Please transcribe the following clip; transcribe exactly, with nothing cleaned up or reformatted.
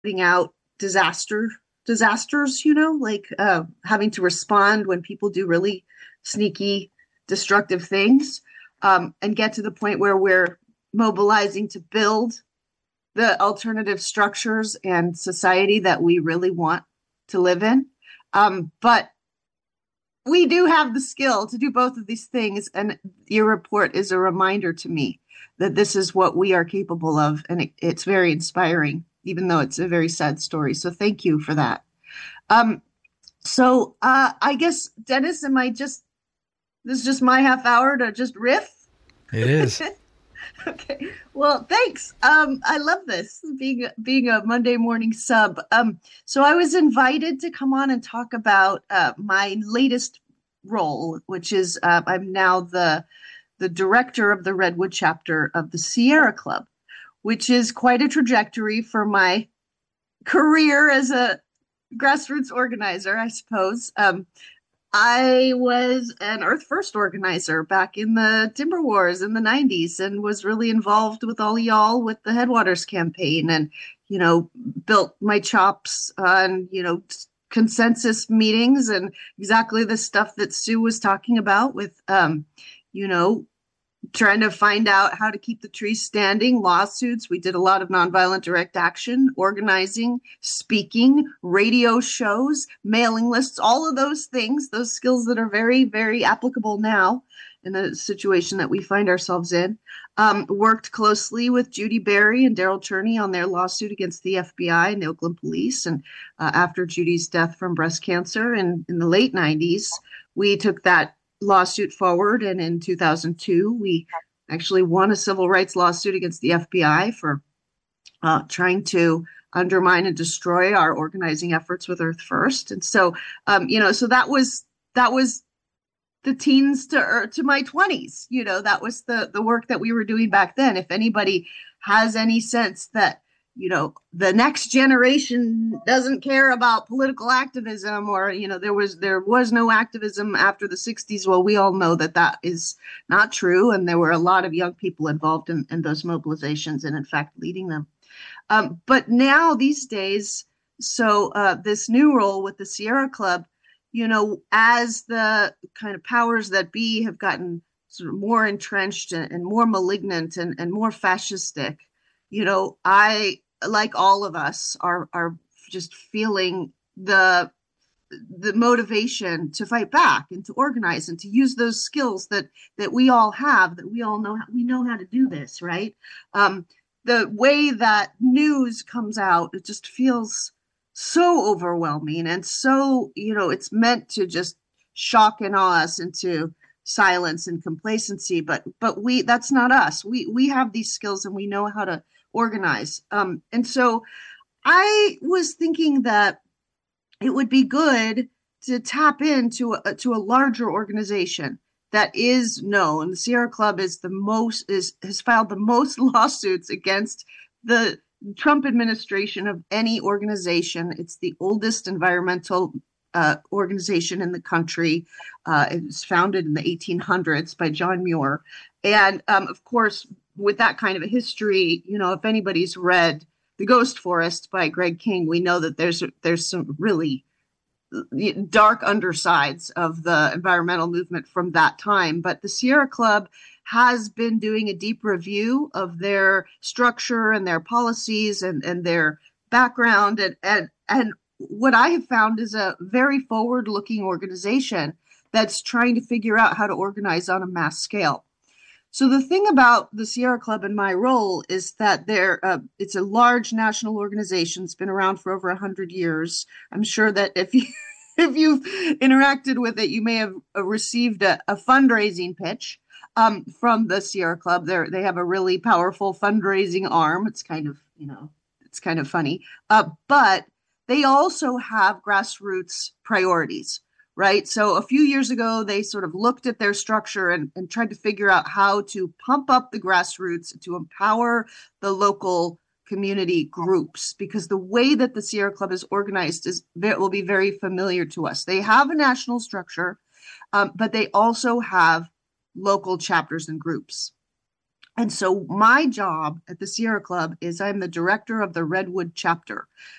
putting out disaster disasters, you know, like uh, having to respond when people do really sneaky, destructive things, um, and get to the point where we're mobilizing to build the alternative structures and society that we really want to live in. Um, but we do have the skill to do both of these things. And your report is a reminder to me that this is what we are capable of. And it, it's very inspiring, even though it's a very sad story. So thank you for that. Um, so uh, I guess, Dennis, am I just, this is just my half hour to just riff? It is. Okay. Well, thanks. Um, I love this being being a Monday morning sub. Um, so I was invited to come on and talk about uh, my latest role, which is uh, I'm now the the director of the Redwood chapter of the Sierra Club, which is quite a trajectory for my career as a grassroots organizer, I suppose. Um, I was an Earth First organizer back in the Timber Wars in the nineties and was really involved with all y'all with the Headwaters campaign and, you know, built my chops on, you know, consensus meetings and exactly the stuff that Sue was talking about with, um, you know, trying to find out how to keep the trees standing, lawsuits. We did a lot of nonviolent direct action, organizing, speaking, radio shows, mailing lists, all of those things, those skills that are very, very applicable now in the situation that we find ourselves in. Um, worked closely with Judy Berry and Daryl Turney on their lawsuit against the F B I and the Oakland police. And uh, after Judy's death from breast cancer in, in the late nineties, we took that lawsuit forward. And in two thousand two, we actually won a civil rights lawsuit against the F B I for uh, trying to undermine and destroy our organizing efforts with Earth First. And so, um, you know, so that was that was the teens to er, to my twenties. You know, that was the the work that we were doing back then. If anybody has any sense that, you know, the next generation doesn't care about political activism, or, you know, there was there was no activism after the sixties. Well, we all know that that is not true. And there were a lot of young people involved in, in those mobilizations and, in fact, leading them. Um, but now these days, so uh, this new role with the Sierra Club, you know, as the kind of powers that be have gotten sort of more entrenched and, and more malignant and, and more fascistic, you know, I, like all of us, are are just feeling the the motivation to fight back and to organize and to use those skills that that we all have, that we all know how, we know how to do this, right? Um, the way that news comes out, it just feels so overwhelming and so, you know, it's meant to just shock and awe us into silence and complacency, but but we that's not us. We we have these skills and we know how to organize. Um, and so I was thinking that it would be good to tap into a, to a larger organization that is known. The Sierra Club is the most is has filed the most lawsuits against the Trump administration of any organization. It's the oldest environmental uh, organization in the country. Uh, it was founded in the eighteen hundreds by John Muir. And um, of course, with that kind of a history, you know, if anybody's read The Ghost Forest by Greg King, we know that there's there's some really dark undersides of the environmental movement from that time. But the Sierra Club has been doing a deep review of their structure and their policies and, and their background. And, and, and what I have found is a very forward-looking organization that's trying to figure out how to organize on a mass scale. So the thing about the Sierra Club and my role is that they're, uh, it's a large national organization. It's been around for over one hundred years. I'm sure that if you if you've interacted with it, you may have received a, a fundraising pitch um, from the Sierra Club. They they have a really powerful fundraising arm. It's kind of, you know, it's kind of funny. Uh, but they also have grassroots priorities. Right. So a few years ago, they sort of looked at their structure and, and tried to figure out how to pump up the grassroots to empower the local community groups, because the way that the Sierra Club is organized is will be very familiar to us. They have a national structure, um, but they also have local chapters and groups. And so my job at the Sierra Club is I'm the director of the Redwood chapter.